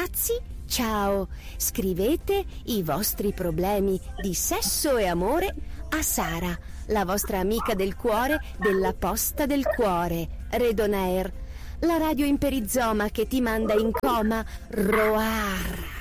ragazzi, ciao! Scrivete i vostri problemi di sesso e amore a Sara, la vostra amica del cuore della Posta del Cuore, Redonair, la radio imperizoma che ti manda in coma. Roar!